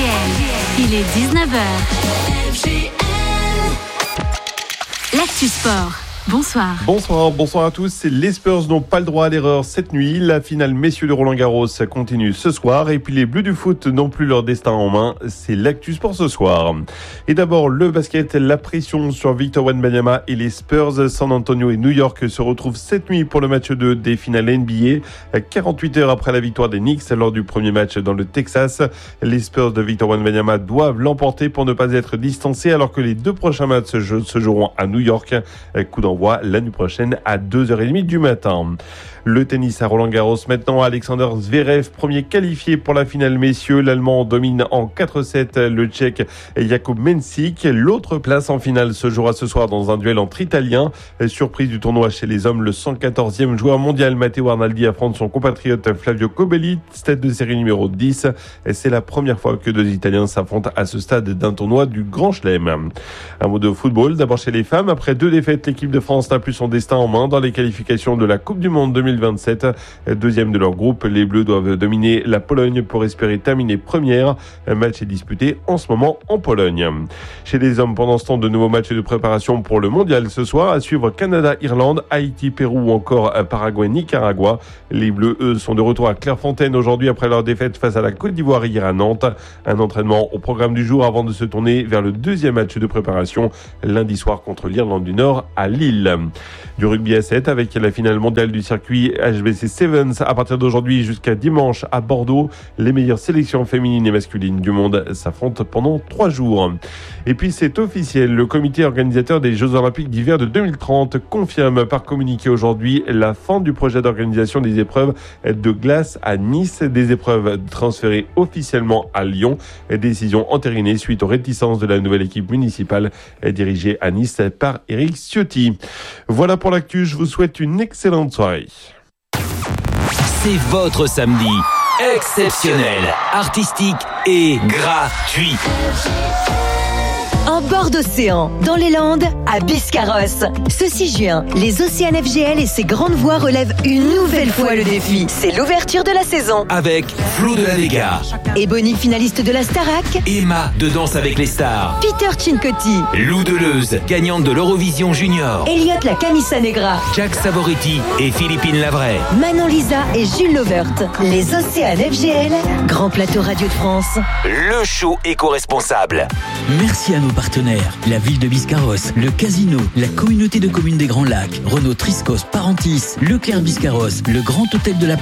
Il est 19h. L'actu sport. Bonsoir. Bonsoir à tous. Les Spurs n'ont pas le droit à l'erreur cette nuit. La finale messieurs de Roland-Garros continue ce soir. Et puis les Bleus du foot n'ont plus leur destin en main. C'est l'actu sport ce soir. Et d'abord, le basket, la pression sur Victor Wembanyama et les Spurs. San Antonio et New York se retrouvent cette nuit pour le match 2 des finales NBA. 48 heures après la victoire des Knicks lors du premier match dans le Texas. Les Spurs de Victor Wembanyama doivent l'emporter pour ne pas être distancés alors que les deux prochains matchs se joueront à New York. Coup d'envoi la nuit prochaine à 2h30 du matin. Le tennis à Roland-Garros maintenant. Alexander Zverev, premier qualifié pour la finale messieurs. L'Allemand domine en 4-7 le Tchèque Jakub Mensik. L'autre place en finale se jouera ce soir dans un duel entre Italiens. Surprise du tournoi chez les hommes, le 114e joueur mondial Matteo Arnaldi affronte son compatriote Flavio Cobolli, tête de série numéro 10. C'est la première fois que deux Italiens s'affrontent à ce stade d'un tournoi du Grand Chelem. Un mot de football, d'abord chez les femmes. Après 2 défaites, l'équipe de France n'a plus son destin en main dans les qualifications de la Coupe du Monde 2027. Deuxième de leur groupe, les Bleus doivent dominer la Pologne pour espérer terminer première. Un match est disputé en ce moment en Pologne. Chez les hommes, pendant ce temps, de nouveaux matchs de préparation pour le mondial ce soir. À suivre Canada-Irlande, Haïti-Pérou ou encore Paraguay-Nicaragua. Les Bleus, eux, sont de retour à Clairefontaine aujourd'hui après leur défaite face à la Côte d'Ivoire hier à Nantes. Un entraînement au programme du jour avant de se tourner vers le deuxième match de préparation lundi soir contre l'Irlande du Nord à Lille. Du rugby à 7 avec la finale mondiale du circuit HBC Sevens à partir d'aujourd'hui jusqu'à dimanche à Bordeaux. Les meilleures sélections féminines et masculines du monde s'affrontent pendant 3 jours. Et puis c'est officiel, le comité organisateur des Jeux Olympiques d'hiver de 2030 confirme par communiqué aujourd'hui la fin du projet d'organisation des épreuves de glace à Nice, des épreuves transférées officiellement à Lyon. Décision entérinée suite aux réticences de la nouvelle équipe municipale dirigée à Nice par Éric Ciotti. Voilà pour l'actu, je vous souhaite une excellente soirée. C'est votre samedi exceptionnel, artistique et gratuit. En bord d'océan, dans les Landes, à Biscarrosse. Ce 6 juin, les Océans FGL et ses grandes voix relèvent une nouvelle fois le défi. C'est l'ouverture de la saison. Avec Flo de la Vega, Ebony, finaliste de la Starac. Emma de Danse avec les stars, Peter Cincotti. Lou Deleuze, gagnante de l'Eurovision Junior, Elliot la Camisa Negra. Jack Savoretti et Philippine Lavray, Manon Lisa et Jules Lovert. Les Océans FGL, grand plateau Radio de France. le show éco-responsable. Merci à nos partenaires, la ville de Biscarrosse, le casino, la communauté de communes des Grands Lacs, Renault Triscos Parentis, Leclerc Biscarrosse, le Grand Hôtel de la